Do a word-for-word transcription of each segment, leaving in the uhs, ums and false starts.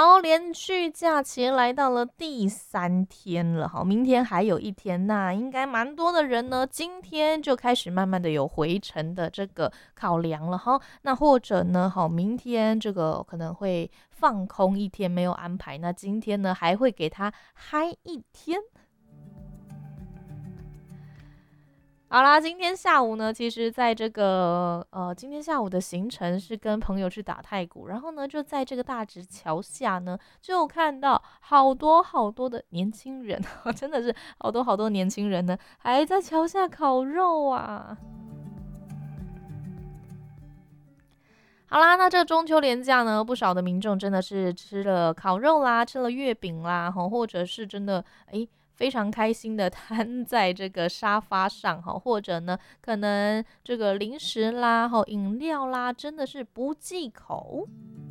好，连续假期来到了第三天了，好，明天还有一天，那应该蛮多的人呢，今天就开始慢慢的有回程的这个考量了哈。那或者呢，好，明天这个可能会放空一天没有安排，那今天呢还会给他嗨一天。好啦，今天下午呢，其实在这个呃，今天下午的行程是跟朋友去打太鼓，然后呢，就在这个大直桥下呢，就看到好多好多的年轻人，真的是好多好多年轻人呢，还在桥下烤肉啊。好啦，那这中秋连假呢，不少的民众真的是吃了烤肉啦，吃了月饼啦，或者是真的诶非常开心的瘫在这个沙发上哈，或者呢，可能这个零食啦、哈饮料啦，真的是不忌口。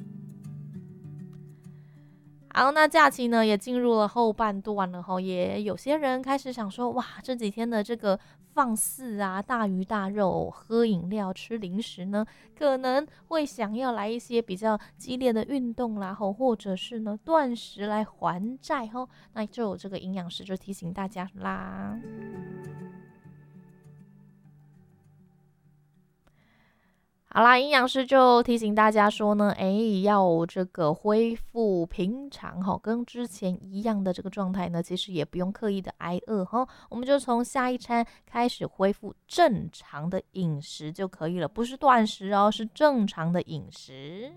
好，那假期呢也进入了后半段了哈，也有些人开始想说，哇，这几天的这个放肆啊，大鱼大肉，喝饮料、吃零食呢，可能会想要来一些比较激烈的运动啦，吼，或者是呢断食来还债哈。那就有这个营养师就提醒大家啦。好啦，营养师就提醒大家说呢，诶，要这个恢复平常哈，跟之前一样的这个状态呢，其实也不用刻意的挨饿哈，我们就从下一餐开始恢复正常的饮食就可以了，不是断食哦，是正常的饮食。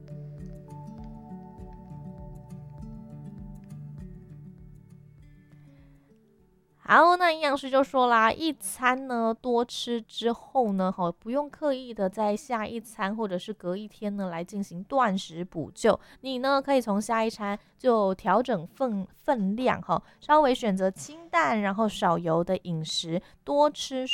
好，那营养师就说啦，一餐呢多吃之后呢，哈，不用刻意的在下一餐或者是隔一天呢来进行断食补救，你呢可以从下一餐就调整分分量哈，稍微选择清淡然后少油的饮食，多吃